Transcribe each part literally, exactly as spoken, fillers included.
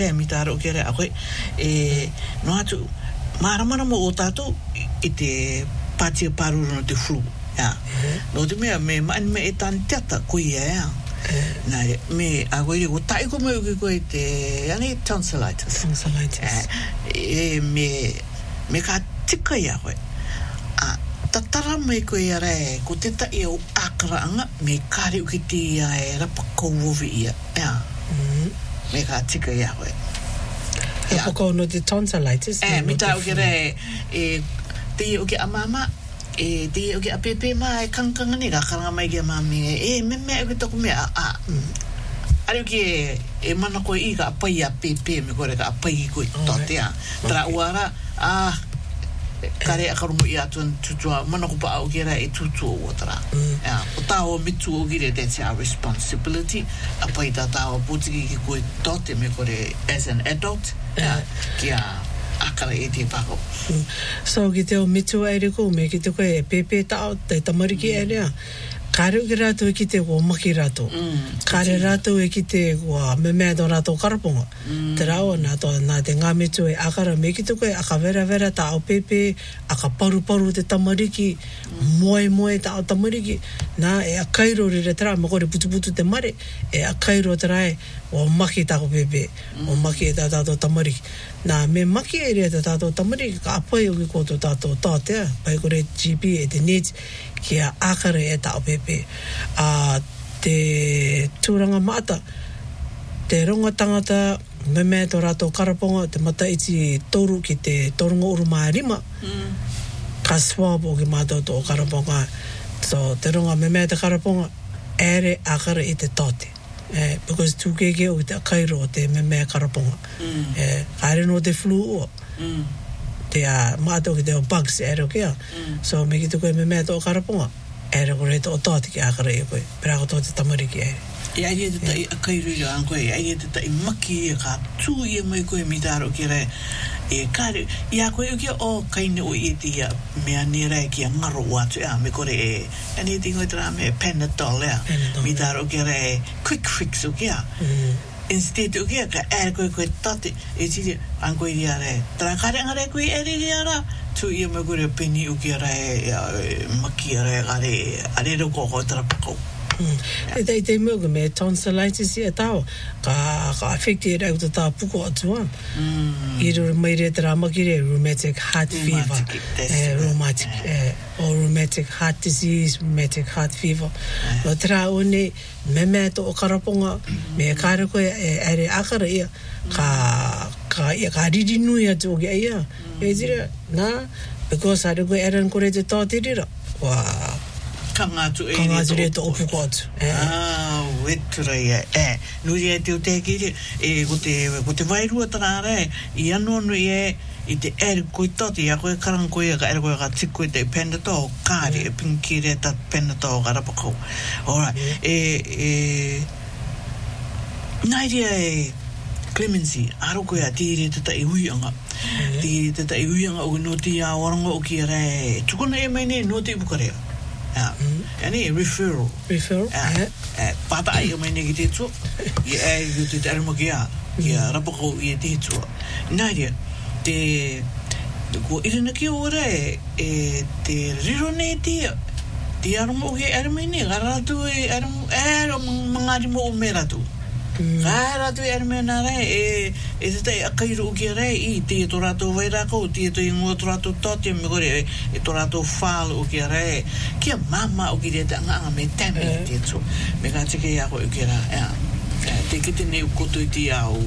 e mitaro ke re ako e no atu mara mara mo o tato i te pati paru no te flu ya no te me me man me etan tata ko ia na me ako i ko tai ko me ko te ani tonsillitis tonsillitis e me me ka tika ia ko a tatara me ko ia re ko te ta i o akranga me kare u ki te ia e rapa ko wovi ia ya me ka tika ia ko Yeah. Poko no te tonsillitis. Eh, me tau ke re, e, te o ke a mama, e, te o ke a pepe ma e kankanga ni ka karanga mai ke a mami, e, me me o ke toku me a, a, are o ke, e mana koe i ka apai a pepe, me kore ka apai koe totea. Tara uara, a, kare a karumu i atuan tutua, mana ko pa au ke re e tutua ua tara. O tau o mitu o gire, that's our responsibility. Apai ta tau o putiki ki koe tote, me kore as an adult. Yeah, kia akara e te pako. So ki te o mitu e reko, me ki te koe e pepe tau, te tamariki e rea. Kare ki rato e ki te kua maki rato. Kare rato e ki te kua memea do rato karaponga. Te rao nā to nā te ngā mitu e akara, me ki te koe aka vera vera tau pepe, aka paru paru te tamariki, moe moe tau tamariki. Nā e a kairo rere te rā, ma kore putu putu te mare, e a kairo te rā e, o maki tako pepe, o maki e tātou tamariki. Nā me maki e rea tātou tamariki, ka apai o ki koto tātou tātea, pai kore G P e te needs, ki a akare e tāo pepe. A te tūranga mata, te ronga tangata, me mea tō rātou karaponga, te mata iti toru ki te toronga urumā rima, mm. ka swab o ki mātou tō karaponga. So, te ronga me mea te karaponga, ere akare i te tāte. Eh, because tūkeke o te akairo o te me mea karaponga. Mm. Eh, kaere no te flu o. Mm. Te a mātou ki te o bugs e ero kia. Mm. So me ki te koe me mea tō karaponga, e ero kore tō tāti ki akara e koe. Pera ko tō te tamariki e. E aia te tai akairu i an koe, aia te tai maki e ka tū i e mai koe mitaro ki re. E kāre, i a koe o kia o kaine o i te ia mea nera e kia ngaro watu ea, me kore e, ane te ngoi tera me Panadol ea, mitaro ki re quick fix o kia. Mm. Instead o kia ka ere koe koe tate, e tiri an koe ria re. Tara kare ngare koe ere ria ra, tu ia me kore peni o kia re, maki re, kare, are ro koko tara pakau. E tei te mua me tonsillitis i a tau, ka, ka affecti e rau ta tā puko atua. I ruru mai re tera maki re, rheumatic heart fever. Eh, rheumatic, eh, or rheumatic heart disease, rheumatic heart fever. No tera one, me mea to o karaponga, me kāre koe e ere akara ia, ka, ka, ia ka riri nui atu o kia ia. E tira, nā, because are koe eran kore te tātirira. Wow. Kangatu e Kangatu re to opu kotu. Ah, wetura ia. Eh, nui e te o te kiri, e ko te, ko te wairua tana re, i anu anu e, i te ere koe toti, ia koe karang koe, ka ere koe ka tiku e te Panadol, kāre, e pinki re ta Panadol, ka rapakau. Alright, e, e, nai rea e, Clemency, aro koe a tīre te ta i huianga. Tīre te ta i huianga o no ti a waranga o ki re, tukuna e mai ne, no te ipukarea. Ja, en nee, referral. Referral? Ja. Pata ai mai ne ki te i e i te termo ki a, ki a rapako i e te tō. Nāria, te, ko irina ki ora e, e te riro ne te, te aromo ki arama ne, garatu e aromo, e aromo mangari mo o me ratu. Gara tu er me na re e e te tai akairu ki re I te to rato vai ra ko te to ingo to rato tote me gore e to rato fal o ki re ki mama o ki re nga me tame te so me ga te ke ya ko ki ra ya te ki te ne ko to ti a o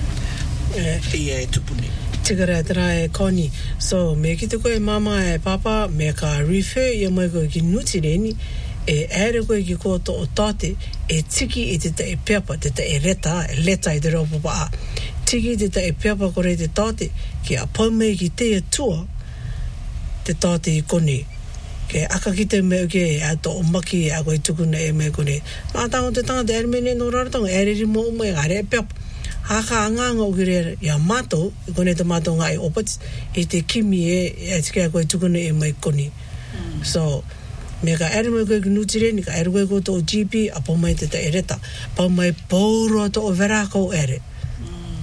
e e tupuni tigara tra e koni so me ki te ko e mama e papa me ka refer ye mo ko ki nuti reni e ere koe ki koto o tate e tiki I te te e peapa, te te e reta, e leta I te ropo pa a. Tiki te te e peapa kore te tate, ki a paumei ki te e tua, te tate I kone. Ke aka ki te meo ke e ato o maki e a koe tukuna e meo kone. Nā tango te tanga te ere mene no raratanga, ere ri mo umai, are e peapa. Haka anganga o ki re, ia mato, I kone te mato ngā e opats, I te kimi e, e tike a koe tukuna e mai kone. So, me ka ere mai koe ki nutireni, ka ere koe koto o G P, a pau mai te te ereta. Pau mai pauro ato o verako ere.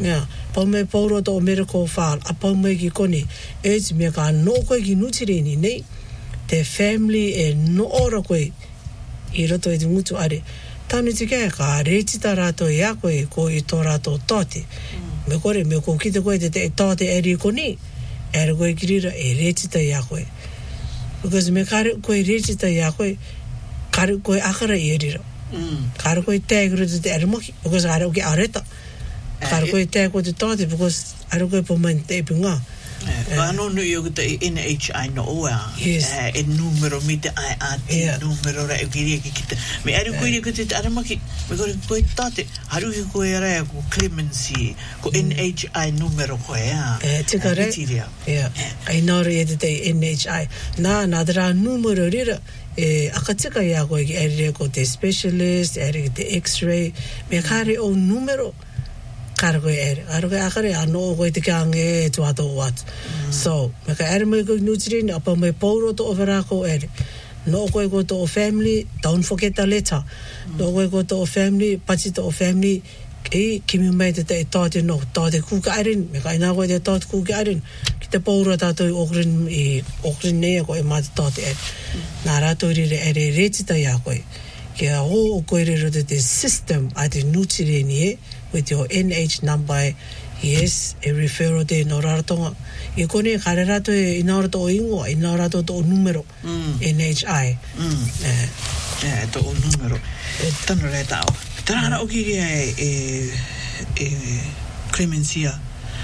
Yeah, paume pauro to medical file, a paume ki koni, age me ka no koe ki nutiri ni nei, te family e no ora koe, I roto e te ngutu are. Tanu tika ka reitita rato e a koe, ko I tō rato tote. Mm. Me kore, me ko kite koe te te tote e ri koni, e re koe kirira e reitita e a koe. Because me kare koe reitita e a koe, kare koe akara e rira. Mm. Kare koe te roto te arimaki, because kare koe areta. Kare koe te koe te tote, because are koe po main te punga. Ano no yo kita N H I no oa. Yes. E numero mite I A T numero ra kiri kita. Me aru koe kita te arimaki, me kore koe tate, haru ki koe ra ko clemency, ko N H I numero koe a. Eh, tika re. Yeah. Ai nore e te N H I. Na nadra numero rira. E akatika ya koe ki ere ko te specialist, ere te X-ray, me kare o numero. Kare koe ere. Kare koe akare ano koe te kange tu ato wat. So, me ka ere me koe nutrin, apa me pauro to overa ko ere. No koe ko to o family, don't forget the letter. No koe ko to o family, pachi to o family, e kimi mai te te tote no, tote kuka erin, me ka ina koe te tote kuka erin, ki te pauro tato I okrin, I okrin nea koe ma te tote ere. Nā rato rire ere retita ia koe. Kia ho o koe riro te te system a te nutire ni e, with your N H number, yes, e referral te no raratonga. I kone kare rato e ina rato o ingoa, ina rato to o numero, mm. N H I. Mm. Eh, eh, to o numero. Tano re tau. Tana o ki e, e, e clemencia.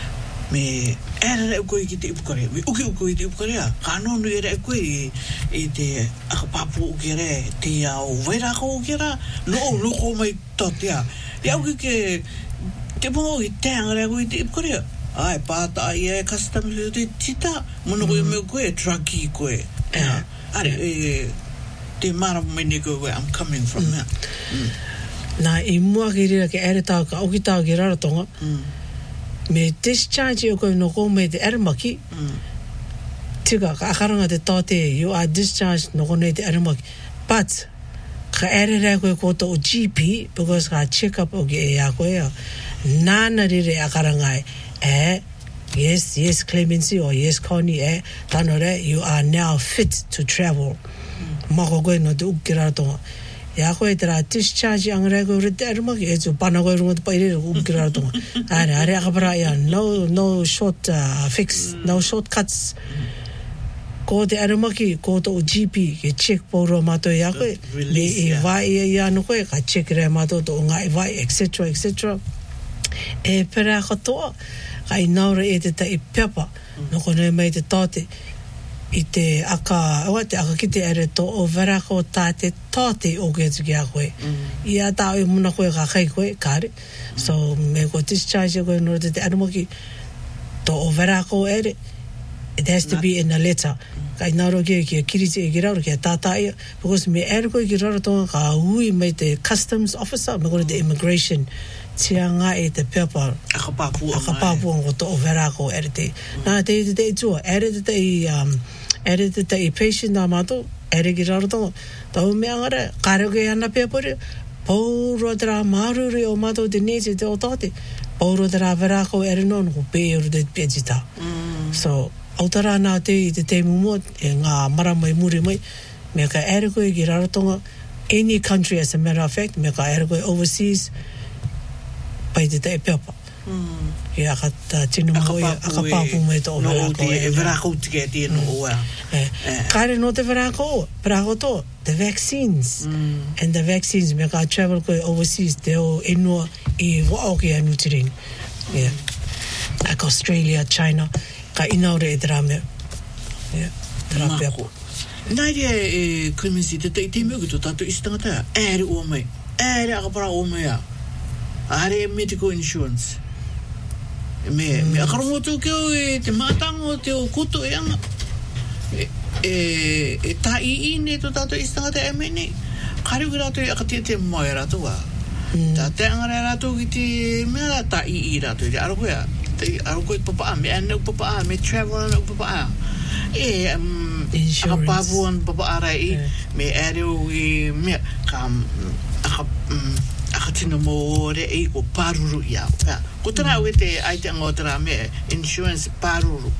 Me era koe ki te ipukare. Me uki uki te ipukare a. Ka nonu era koe e te akapapu uki re, te au vera ko uki ra. No, no ko mai tote a. Te au ki ke, te pongo ki te angare koe te ipukare a. Ai, pāta ai e customs te tita. Mono koe me koe, truckie koe. Are, e, te mara mene koe, where I'm coming from. Nā I mua ki rira ke ere tau ka auki tau ki raratonga. Me discharge o koe no koe me te aramaki. Mm. Tika, ka akaranga te tote, you are discharged no koe te aramaki. But, ka ere rea koe koto o G P, because ka check up o ki e a koe a, nāna rire akaranga e, e, yes, yes, clemency, or yes, Connie, e, tano re, you are now fit to travel. Mm. Mako koe no te ukira tonga. Ya koe te rā discharge angare koe rite aramaki, e tu pana koe runga te paire ukira tonga. Are, are akapara ia, no, no short uh, fix, mm. no shortcuts. Mm. Ko te aramaki, ko to o G P, ke check pauro mato ia koe, le e vai ia ia no koe, ka check rea mato to o ngai vai, et cetera, et cetera. E pera katoa, ka I naura e te tai pepa, mm. no kone mai te tate, I te aka, oa te aka ki te ere to o verako tā te tote o ke tuki a koe. Mm. Ia tā o muna koe ka kai koe, kāre. Mm. So, me ko discharge koe nora te te aramaki, to o verako ere, it has to be in a letter. Mm. Ka inaro kia kia kiriti e ki raro, kia tātā ia, because me ere koe ki raro tonga ka hui mai te customs officer, me kore te immigration, tia ngā e te pepa. Akapapua. Akapapua ngo to o verako ere te. Mm. Nā te te te tua, ere te te i, um, ere te te i patient nā mato, ere ki raro tonga. Tau mea ngare, kare ke ana pepore, pauro te rā marure o mato te nete te o tate, pauro te rā verako ere nono, ko pēru te pējita. Mm. So, autara nā te i te te mumot, e ngā maramai muri mai, mea ka ere koe ki raro tonga, any country as a matter of fact, mea ka ere koe overseas, pai te te pepa. Mm. Ki aka ta tinu moi, aka papu mai to o verako. No, te verako tike te no oa. Kare no te verako o, verako to, the vaccines. Mm. And the vaccines, me ka travel koe overseas, te o enua I wao ki anu tiring. Yeah. Like Australia, China, ka inaure e te rā mea. Yeah, te rā pepa. Nai rea e clemency, te te te mea ki to tato isi tangata, ere o mai, ere akapara o mai a. Are medical insurance. Me, mm. me akarongo tō keo e te mātango te o koto e anga. E, e, e tā I I ne tō tātou istangata e mene. Kariuki rātou e akatia te mai rātou a. Mm. Tā te angare rātou ki te mea tā I I rātou. Te arokoe a. Te arokoe te papa a. Me anau papa a. Me travel anau papa a. E, um, akapavuan papa a rai. Yeah. Me areo i mea. Ka, aka, um, aka whakatina mō re e ko pāruru i au. Ko tana au e te aite anga o tera me insurance pāruru.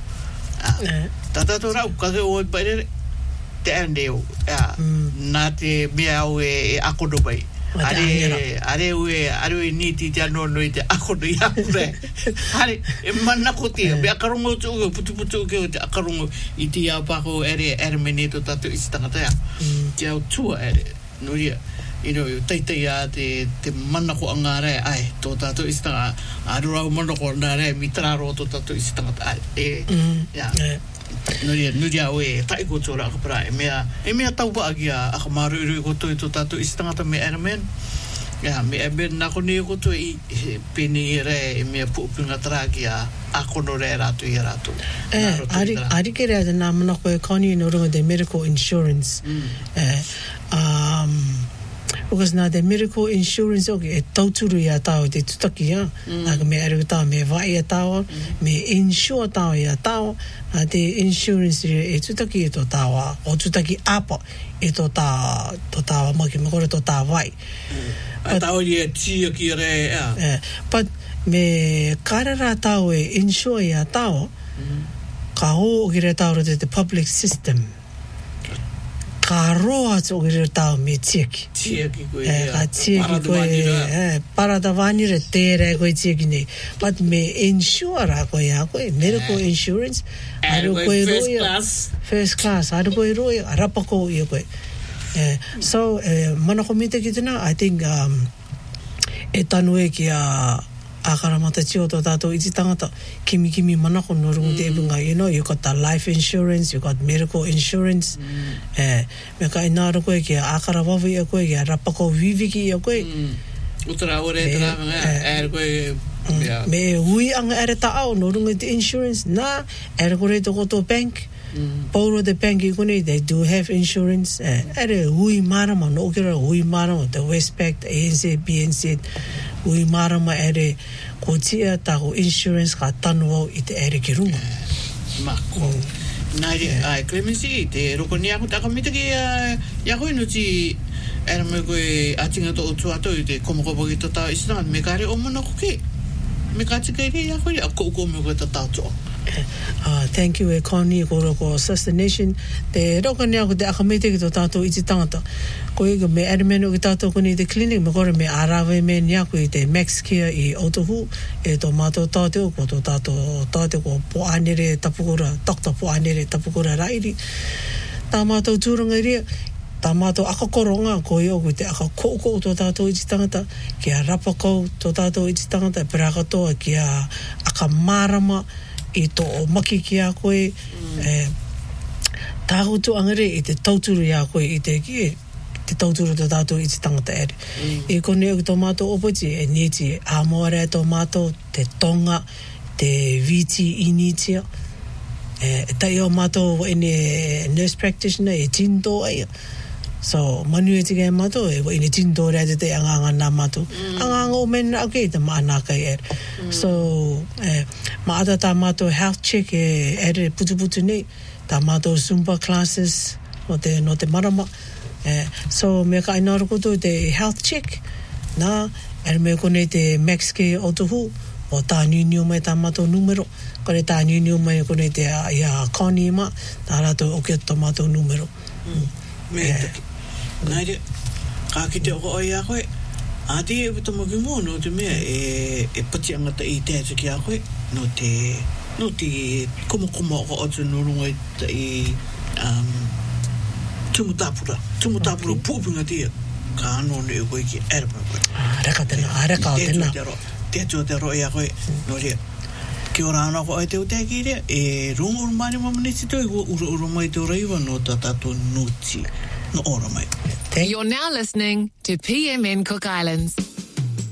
Ta tato rau kake o i paere te andeo. Nā te mea au e akono bai. Are are we are we niti te no no te akono i apure. Are e mana ko te be akarongo tu putu putu ke te akarongo i te apa ko ere ermeneto tatu istangata ya. Te au tua ere no ia. You know, tai tai a te te mana ko angare ai to tatu istanga arura mana ko ngare mitraro to tatu istangata e ya. No dia no dia we tai ko tora ka pra e mea e mea tau ba agia a maru ru ko to to tatu istangata me ermen ya me e ben na ko ni ko to i pini re e mea pu pinga tragia a kono re ratu i ratu eh ari ari ke re na mana ko e koni no ro de medical insurance eh um because na the medical insurance okay e tauturu ia tau te tutaki ia na me aru tau me vai ia tau me insure tau ia tau na te insurance e tutaki e to tau o tutaki apa e to tau to tau ma ki me kore to tau vai a tau ia tia ki re eh but me karara tau e insure ia tau ka ho ki re tau te public system ka roa tō kere tau me tieki. Tieki koe. Eh, ka tieki koe. Eh, parada wani re tērē koe tieki nei. But me insure a koe a koe, medical eh. insurance. Aru koe first class. First class. Aru koe roi, arapa koe ia koe. Eh, so, eh, mana ko mite ki tena, I think, um, e tanu e ki a akaramata tio to tātou iti tangata kimi kimi manako no rungu te ebunga, you know, you got the life insurance, you got medical insurance, mm. eh, me ka inara koe ki a akara wawi a koe ki a rapako viviki a koe. Mm. Utara ore e tera mga, ere koe, yeah. Me hui anga ere ta au no rungu te insurance, na, ere kore to koto bank, mm. Pauro de bank i kone, they do have insurance, eh, ere hui marama, no kera hui marama, the Westpac, the A N Z, B N Z, ui marama ere ko tia tako insurance ka tanu au i te ere ki runga. Mako. Nai ai Clemency te roko ni aku taka mita ki ia koe no ti era me koe atinga to utu ato i te komokopo ki tata isina me kare o mana ko ke. Me ka tika i ia koe a koukou me koe tata ato. Uh, thank you e Connie ko roko Sister Nation te roko ni aku te akamete ki to tātou iti tangata ko i me admeno ki tātou koni te clinic me kore me arawe me ni aku i te Max Care i Otahu e to mātou tāteo ko to tātou tāteo ko po anere tapukura Doctor po anere tapukura rairi tā mātou tūranga ria tā mātou akakoronga ko i oku te akakoko to tātou iti tangata ki a rapakou to tātou iti tangata perakatoa ki a akamarama i to o maki ki a koe mm. eh, tāhutu angare i te tauturu i a koe i te ki te tauturu to tātou i te tangata ere mm. i kone o tō mātou opoti e niti a moare tō mātou te tonga te viti i nitia e tai o mātou ene nurse practitioner e tindo ai so manu e tika e mato e wa ine tindo rea te te anganga nā mato mm. anganga o mena ake te maanaka e ere mm. so eh, maata tā mato health check e ere putu putu nei tā mato Zumba classes no te, no te marama eh, so me ka inara koto te health check nā ere me kone te Max Care Otahu o tā niuniu mai tā mato numero kore tā niuniu mai kone te ia Connie ma tā rato o kia tā mato numero mm. me yeah. Nai ka ki te oko oi a koe a te e puta moki mo no te mea e, e pati angata i te atu ki a koe no te no te komo komo oko atu nurunga i um, tumutapura tumutapura pūpinga tia ka anone e koe ki erapa koe reka tena, reka o tena te atu te roi a koe no rea ki ora ana ko ai te utea ki rea e rungu urumani mamanisi toi ura urumai te oraiwa no tatato nuti no ora mai. You're now listening to P M N Cook Islands.